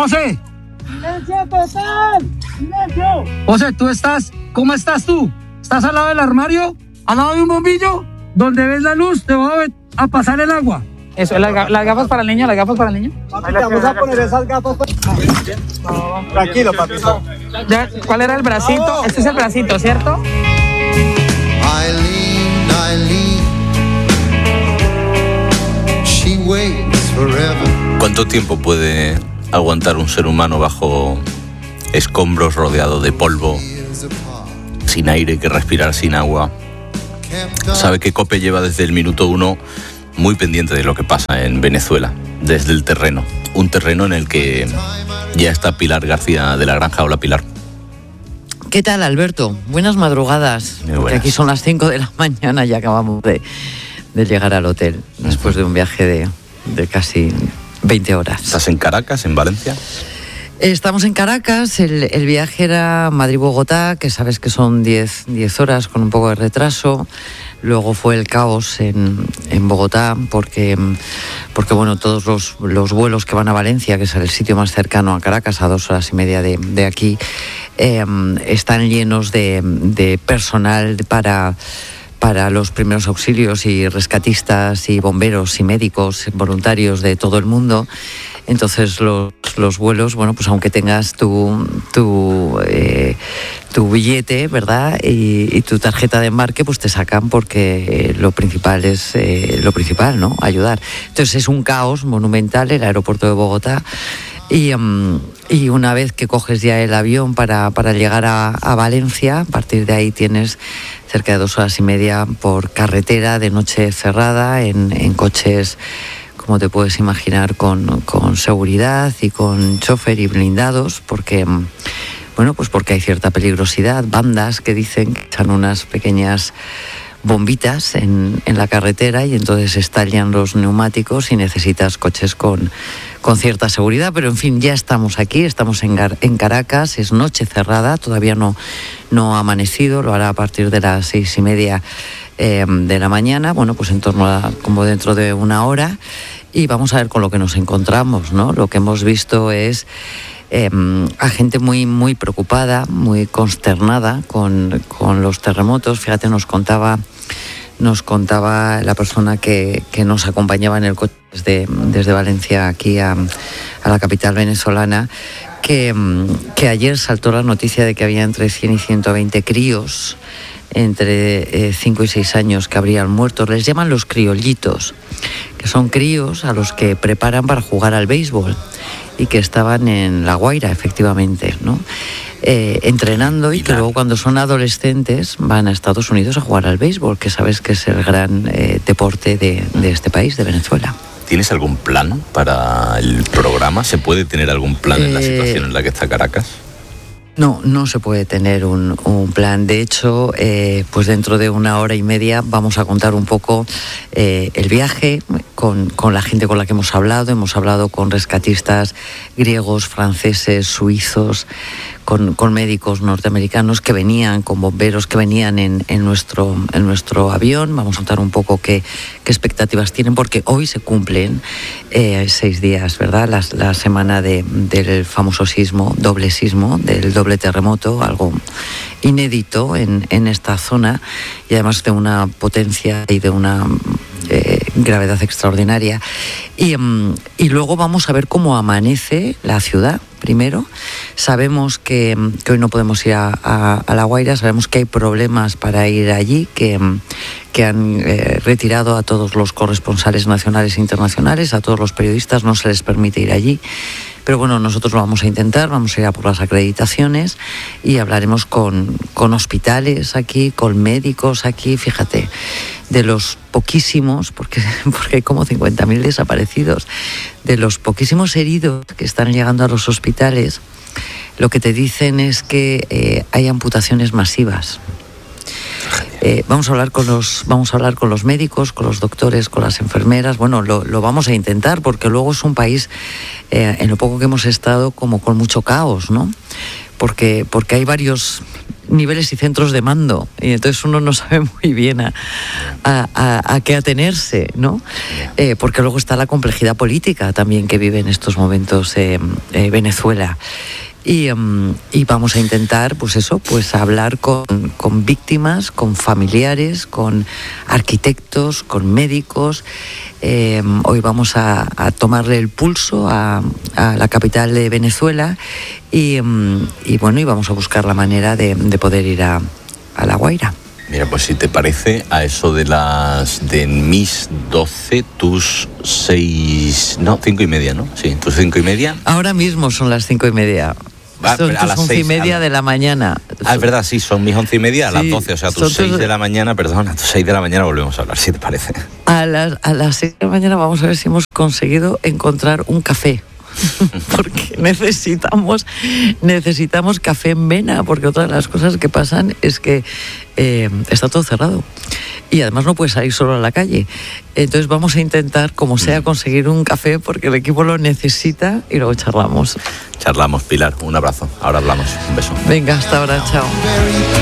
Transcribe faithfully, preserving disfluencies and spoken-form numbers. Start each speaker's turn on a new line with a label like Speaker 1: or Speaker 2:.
Speaker 1: José.
Speaker 2: ¡Silencio total! ¡Silencio!
Speaker 1: José, ¿tú estás? ¿Cómo estás tú? ¿Estás al lado del armario? ¿Al lado de un bombillo? Donde ves la luz, te voy a, ver, a pasar el agua.
Speaker 3: Eso, las, las gafas para el niño, las gafas para el niño.
Speaker 2: Papi, te vamos a poner esas gafas. Tranquilo, papi.
Speaker 3: Ya, ¿cuál era el bracito? Este es el bracito, ¿cierto?
Speaker 4: Eileen, Eileen, she waits forever.
Speaker 5: ¿Cuánto tiempo puede aguantar un ser humano bajo escombros, rodeado de polvo, sin aire que respirar, sin agua? Sabe que COPE lleva desde el minuto uno muy pendiente de lo que pasa en Venezuela, desde el terreno. Un terreno en el que ya está Pilar García de la Granja. Hola, Pilar.
Speaker 6: ¿Qué tal, Alberto? Buenas madrugadas.
Speaker 5: Muy buenas.
Speaker 6: Que aquí son las cinco de la mañana y acabamos de, de llegar al hotel, después de un viaje de, de casi veinte horas.
Speaker 5: ¿Estás en Caracas, en Valencia?
Speaker 6: Estamos en Caracas, el, el viaje era Madrid-Bogotá, que sabes que son diez horas con un poco de retraso. Luego fue el caos en, en Bogotá porque, porque bueno, todos los, los vuelos que van a Valencia, que es el sitio más cercano a Caracas, a dos horas y media de, de aquí, eh, están llenos de, de personal para... para los primeros auxilios y rescatistas y bomberos y médicos voluntarios de todo el mundo. Entonces los, los vuelos, bueno, pues aunque tengas tu tu, eh, tu billete, ¿verdad? Y, y tu tarjeta de embarque, pues te sacan porque lo principal es eh, lo principal, ¿no? Ayudar. Entonces es un caos monumental el aeropuerto de Bogotá. Y, um, y una vez que coges ya el avión para, para llegar a, a Valencia, a partir de ahí tienes cerca de dos horas y media por carretera, de noche cerrada, en, en coches, como te puedes imaginar, con, con seguridad y con chofer y blindados, porque, bueno, pues porque hay cierta peligrosidad, bandas que dicen que echan unas pequeñas bombitas en, en la carretera y entonces estallan los neumáticos y necesitas coches con, con cierta seguridad, pero en fin, ya estamos aquí, estamos en, Gar- en Caracas, es noche cerrada, todavía no, no ha amanecido, lo hará a partir de las seis y media eh, de la mañana, bueno, pues en torno a como dentro de una hora, y vamos a ver con lo que nos encontramos, ¿no? Lo que hemos visto es Eh, a gente muy muy preocupada, muy consternada con, con los terremotos. Fíjate, nos contaba nos contaba la persona que, que nos acompañaba en el coche desde, desde Valencia aquí a, a la capital venezolana, que, que ayer saltó la noticia de que había entre cien y ciento veinte críos entre eh, cinco y seis años que habrían muerto. Les llaman los criollitos, que son críos a los que preparan para jugar al béisbol y que estaban en La Guaira, efectivamente, ¿no? Eh, entrenando, y que luego cuando son adolescentes van a Estados Unidos a jugar al béisbol, que sabes que es el gran eh, deporte de, de este país, de Venezuela.
Speaker 5: ¿Tienes algún plan para el programa? ¿Se puede tener algún plan eh... en la situación en la que está Caracas?
Speaker 6: No, no se puede tener un, un plan. De hecho, eh, pues dentro de una hora y media vamos a contar un poco eh, el viaje con, con la gente con la que hemos hablado. Hemos hablado con rescatistas griegos, franceses, suizos, con, con médicos norteamericanos que venían, con bomberos que venían en, en, nuestro, en nuestro avión. Vamos a contar un poco qué, qué expectativas tienen, porque hoy se cumplen eh, seis días, ¿verdad? La, la semana de, del famoso sismo, doble sismo, del doble terremoto, algo inédito en, en esta zona, y además de una potencia y de una eh, gravedad extraordinaria. Y, um, y luego vamos a ver cómo amanece la ciudad. Primero, sabemos que, que hoy no podemos ir a, a, a La Guaira, sabemos que hay problemas para ir allí, que, que han eh, retirado a todos los corresponsales nacionales e internacionales, a todos los periodistas, no se les permite ir allí. Pero bueno, nosotros lo vamos a intentar, vamos a ir a por las acreditaciones y hablaremos con, con hospitales aquí, con médicos aquí, fíjate, de los poquísimos, porque, porque hay como cincuenta mil desaparecidos, de los poquísimos heridos que están llegando a los hospitales. Lo que te dicen es que eh, hay amputaciones masivas. Eh, vamos a hablar con los vamos a hablar con los médicos, con los doctores, con las enfermeras. Bueno, lo, lo vamos a intentar, porque luego es un país eh, en lo poco que hemos estado como con mucho caos, ¿no? Porque porque hay varios niveles y centros de mando, y entonces uno no sabe muy bien a, a, a, a qué atenerse, ¿no? Eh, porque luego está la complejidad política también que vive en estos momentos eh, eh, Venezuela. Y, um, y vamos a intentar, pues eso, pues hablar con, con víctimas, con familiares, con arquitectos, con médicos. Eh, hoy vamos a, a tomarle el pulso a, a la capital de Venezuela y, um, y bueno, y vamos a buscar la manera de, de poder ir a, a La Guaira.
Speaker 5: Mira, pues si te parece, a eso de las de mis doce, tus seis, no, cinco y media, ¿no? Sí, tus cinco y media.
Speaker 6: Ahora mismo son las cinco y media.
Speaker 5: Ah,
Speaker 6: son
Speaker 5: a las
Speaker 6: once
Speaker 5: seis,
Speaker 6: y media
Speaker 5: a la...
Speaker 6: de la mañana.
Speaker 5: Ah, es verdad, sí, son mis once y media a las
Speaker 6: Sí,
Speaker 5: doce, o sea, tus seis
Speaker 6: tus...
Speaker 5: de la mañana, perdón, a tus seis de la mañana volvemos a hablar, si te parece.
Speaker 6: A las, a las seis de la mañana vamos a ver si hemos conseguido encontrar un café. Porque necesitamos necesitamos café en vena, porque otra de las cosas que pasan es que eh, está todo cerrado y además no puedes salir solo a la calle. Entonces vamos a intentar, como sea, conseguir un café porque el equipo lo necesita y luego charlamos.
Speaker 5: Charlamos, Pilar, un abrazo, ahora hablamos, un beso.
Speaker 6: Venga, hasta ahora, chao.